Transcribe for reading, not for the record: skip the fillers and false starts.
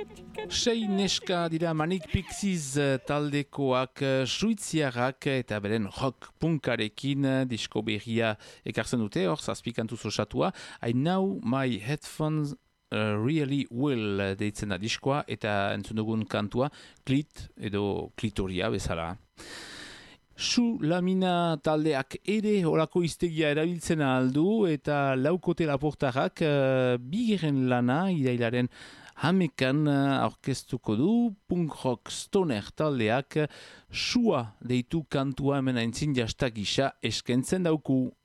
Sei neska dira Manic Pixies taldekoak suitziarrak eta beren rock punkarekin disko berria ekartzen dute, hor zazpikantuz osatua. I know my headphones really will deitzen da diskoa eta entzun dugun kantua klit edo klitoria bezala. Su lamina taldeak ere horako iztegia erabiltzen aldu eta laukote laportarrak bigarren lana irailaren hamekan aurkeztuko du punk rock stoner taldeak sua deitu kantua hemen aintzin jastak gisa eskentzen dauku.